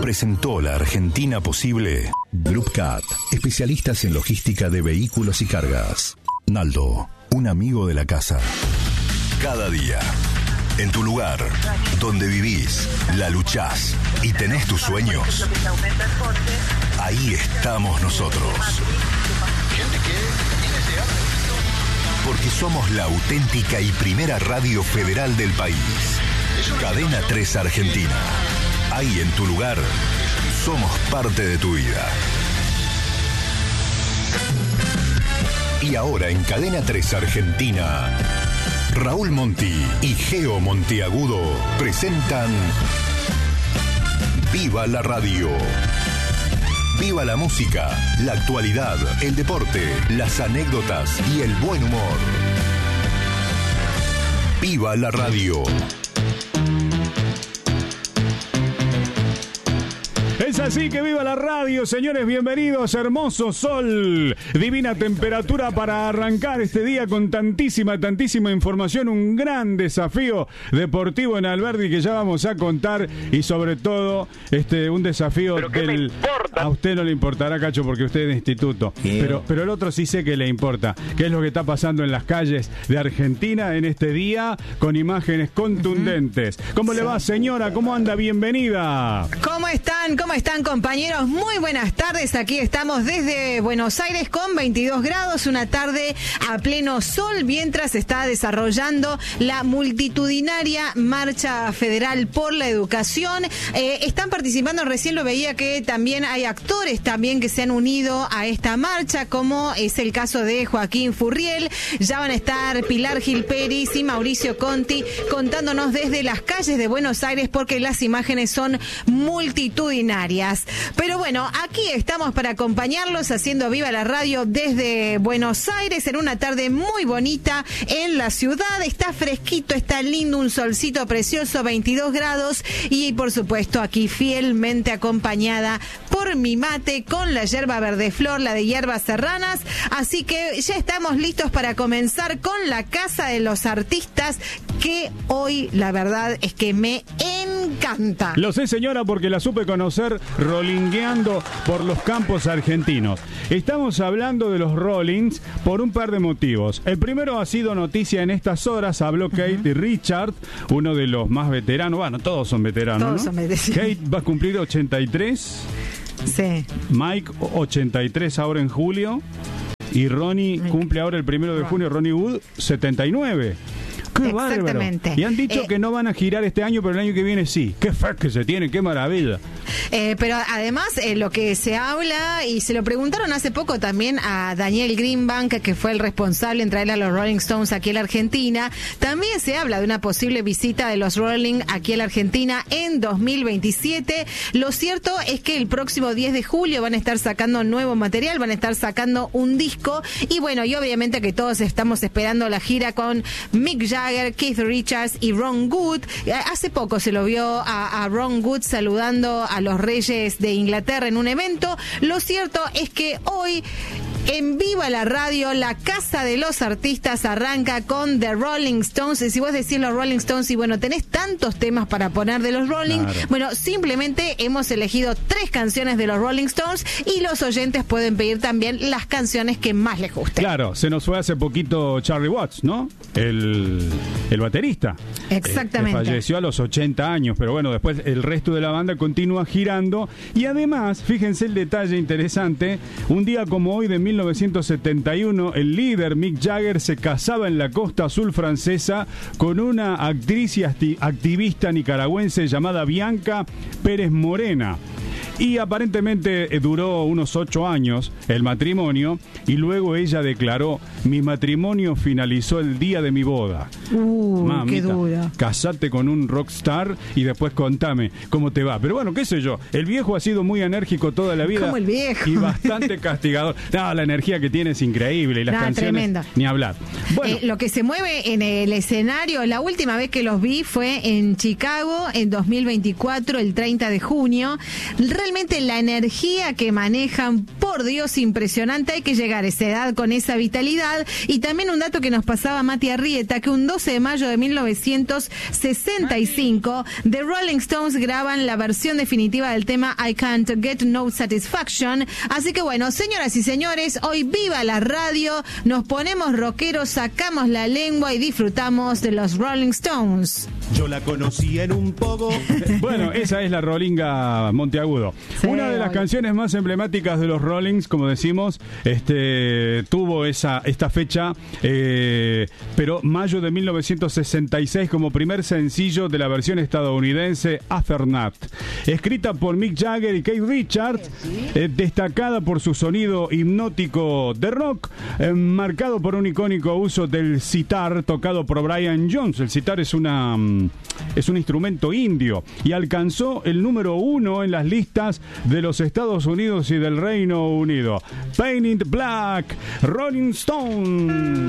presentó la Argentina posible. Group Cat, especialistas en logística de vehículos y cargas. Naldo, un amigo de la casa. Cada día, en tu lugar, donde vivís, la luchás y tenés tus sueños, ahí estamos nosotros. Porque somos la auténtica y primera radio federal del país. Cadena 3 Argentina. Ahí en tu lugar, somos parte de tu vida. Y ahora en Cadena 3 Argentina, Raúl Monti y Geo Monteagudo presentan Viva la Radio. Viva la música, la actualidad, el deporte, las anécdotas y el buen humor. Viva la Radio. Es así que viva la radio, señores, bienvenidos, hermoso sol, divina temperatura para arrancar este día con tantísima información, un gran desafío deportivo en Alberdi que ya vamos a contar y sobre todo un desafío del... A usted no le importará, Cacho, porque usted es de instituto, pero el otro sí sé que le importa, que es lo que está pasando en las calles de Argentina en este día con imágenes contundentes. ¿Cómo le va, señora? ¿Cómo anda? Bienvenida. ¿Cómo están? ¿Cómo están, compañeros? Muy buenas tardes. Aquí estamos desde Buenos Aires con 22 grados, una tarde a pleno sol, mientras se está desarrollando la multitudinaria Marcha Federal por la Educación. Están participando, recién lo veía, que también hay actores también que se han unido a esta marcha, como es el caso de Joaquín Furriel. Ya van a estar Pilar Gil Peris y Mauricio Conti contándonos desde las calles de Buenos Aires, porque las imágenes son multitudinarias. Pero bueno, aquí estamos para acompañarlos haciendo viva la radio desde Buenos Aires en una tarde muy bonita en la ciudad. Está fresquito, está lindo, un solcito precioso, 22 grados, y por supuesto aquí fielmente acompañada por mi mate con la yerba verde flor, la de hierbas serranas. Así que ya estamos listos para comenzar con la Casa de los Artistas, que hoy la verdad es que me encanta. Lo sé, señora, porque la supe conocer rolingueando por los campos argentinos. Estamos hablando de los Rollings por un par de motivos. El primero ha sido noticia en estas horas. Habló Kate y Richard, uno de los más veteranos. Bueno, todos son veteranos, todos, ¿no? Son veteranos. Kate va a cumplir 83. Sí. Mike 83 ahora en julio. Y Ronnie cumple ahora el 1 de junio. Ronnie Wood 79. ¡Qué bárbaro! Exactamente. Y han dicho que no van a girar este año, pero el año que viene sí. ¡Qué fe que se tiene! ¡Qué maravilla! Pero además lo que se habla, y se lo preguntaron hace poco también a Daniel Greenbank, que fue el responsable en traer a los Rolling Stones aquí a la Argentina, también se habla de una posible visita de los Rolling aquí a la Argentina en 2027. Lo cierto es que el próximo 10 de julio van a estar sacando nuevo material, van a estar sacando un disco, y bueno, y obviamente que todos estamos esperando la gira con Mick Jagger, Keith Richards y Ron Wood. Hace poco se lo vio a Ron Wood saludando a los Reyes de Inglaterra en un evento. Lo cierto es que hoy, en Viva la Radio, la Casa de los Artistas arranca con The Rolling Stones. Y si vos decís los Rolling Stones, y bueno, tenés tantos temas para poner de los Rolling, claro. Bueno, simplemente hemos elegido 3 canciones de los Rolling Stones, y los oyentes pueden pedir también las canciones que más les gusten. Claro, se nos fue hace poquito Charlie Watts, ¿no? El baterista. Exactamente. Que falleció a los 80 años, pero bueno, después el resto de la banda continúa girando. Y además, fíjense el detalle interesante, un día como hoy de 1971, el líder Mick Jagger se casaba en la costa azul francesa con una actriz y activista nicaragüense llamada Bianca Pérez Morena. Y aparentemente duró unos 8 años el matrimonio, y luego ella declaró: mi matrimonio finalizó el día de mi boda. Mamita, qué dura. Casate con un rockstar y después contame cómo te va. Pero bueno, qué sé yo, el viejo ha sido muy enérgico toda la vida. Como el viejo. Y bastante castigador. No, la energía que tiene es increíble, y las canciones, tremenda. Ni hablar. Bueno, lo que se mueve en el escenario, la última vez que los vi fue en Chicago en 2024, el 30 de junio. realmente la energía que manejan, por Dios, impresionante. Hay que llegar a esa edad con esa vitalidad. Y también un dato que nos pasaba Mati Arrieta, que un 12 de mayo de 1965, The Rolling Stones graban la versión definitiva del tema I Can't Get No Satisfaction. Así que bueno, señoras y señores, hoy viva la radio, nos ponemos rockeros, sacamos la lengua y disfrutamos de los Rolling Stones. Yo la conocí en un poco. Bueno, esa es la Rolinga Monteagudo. Sí, una de las canciones más emblemáticas de los Rollings, como decimos, tuvo esta fecha, pero mayo de 1966 como primer sencillo de la versión estadounidense Aftermath. Escrita por Mick Jagger y Keith Richards, destacada por su sonido hipnótico de rock, marcado por un icónico uso del sitar tocado por Brian Jones. El sitar es un instrumento indio y alcanzó el número 1 en las listas de los Estados Unidos y del Reino Unido. Paint It Black, Rolling Stone.